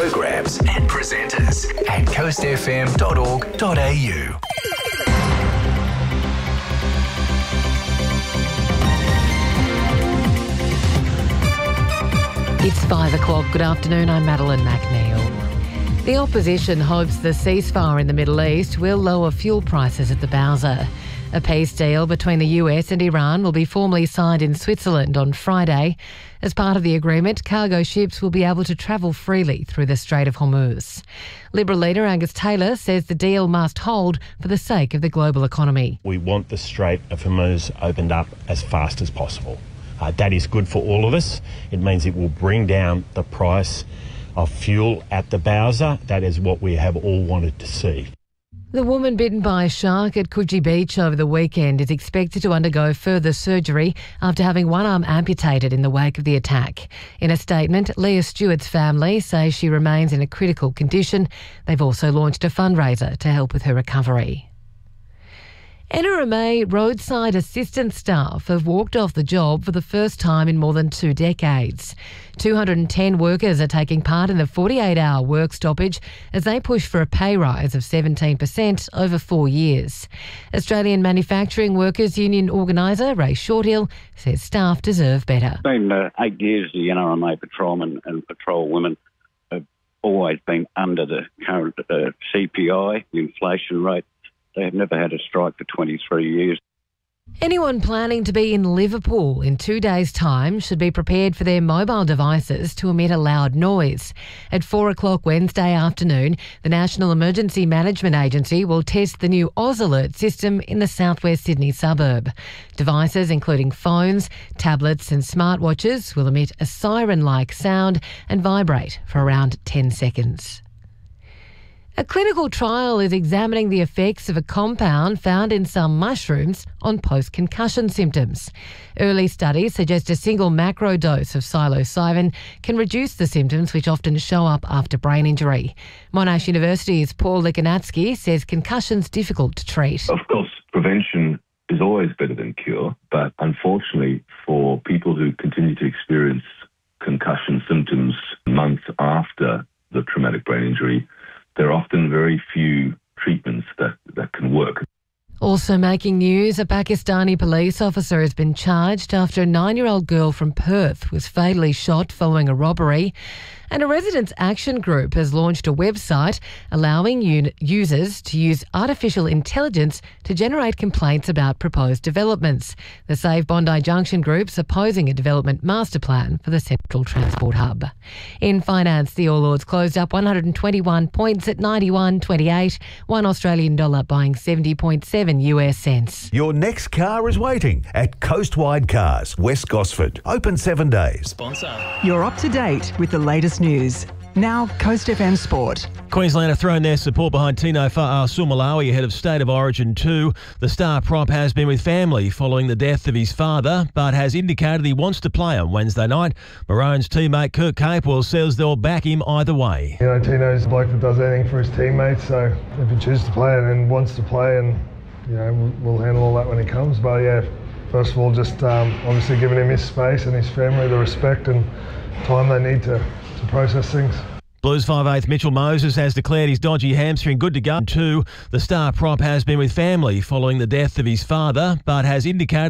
programs and presenters at coastfm.org.au. It's 5 o'clock. Good afternoon. I'm Madeline McNeil. The opposition hopes the ceasefire in the Middle East will lower fuel prices at the Bowser. A peace deal between the US and Iran will be formally signed in Switzerland on Friday. As part of the agreement, cargo ships will be able to travel freely through the Strait of Hormuz. Liberal leader Angus Taylor says the deal must hold for the sake of the global economy. We want the Strait of Hormuz opened up as fast as possible. That is good for all of us. It means it will bring down the price of fuel at the Bowser. That is what we have all wanted to see. The woman bitten by a shark at Coogee Beach over the weekend is expected to undergo further surgery after having one arm amputated in the wake of the attack. In a statement, Leah Stewart's family say she remains in a critical condition. They've also launched a fundraiser to help with her recovery. NRMA roadside assistance staff have walked off the job for the first time in more than 2 decades. 210 workers are taking part in the 48-hour work stoppage as they push for a pay rise of 17% over 4 years. Australian Manufacturing Workers Union organiser Ray Shorthill says staff deserve better. It's been 8 years the NRMA patrolmen and patrol women have always been under the current CPI, the inflation rate. They have never had a strike for 23 years. Anyone planning to be in Liverpool in 2 days' time should be prepared for their mobile devices to emit a loud noise. At 4 o'clock Wednesday afternoon, the National Emergency Management Agency will test the new Oz Alert system in the southwest Sydney suburb. Devices including phones, tablets and smartwatches will emit a siren-like sound and vibrate for around 10 seconds. A clinical trial is examining the effects of a compound found in some mushrooms on post-concussion symptoms. Early studies suggest a single macro dose of psilocybin can reduce the symptoms which often show up after brain injury. Monash University's Paul Likonatsky says concussion's difficult to treat. Of course, prevention is always better than cure, but unfortunately for people who continue to experience concussion symptoms months after the traumatic brain injury, there are often very few treatments that can work. Also making news, a Pakistani police officer has been charged after a 9-year-old girl from Perth was fatally shot following a robbery. And a residents' action group has launched a website allowing users to use artificial intelligence to generate complaints about proposed developments. The Save Bondi Junction group's opposing a development master plan for the Central Transport Hub. In finance, the All Ords closed up 121 points at 91.28, $1 Australian dollar buying 70.7 US cents. Your next car is waiting at Coastwide Cars, West Gosford. Open 7 days. Sponsor. You're up to date with the latest news. Now, Coast FM Sport. Queensland have thrown their support behind Tino Fa'asuamaleaui ahead of State of Origin 2. The star prop has been with family following the death of his father, but has indicated he wants to play on Wednesday night. Maroon's teammate Kurt Capewell says they'll back him either way. You know, Tino's a bloke that does anything for his teammates, so if he chooses to play and wants to play, and you know, we'll handle all that when he comes. But yeah, first of all, just obviously giving him his space and his family the respect and time they need to process things. Blues 5/8 Mitchell Moses has declared his dodgy hamstring good to go. 2. The star prop has been with family following the death of his father, but has indicated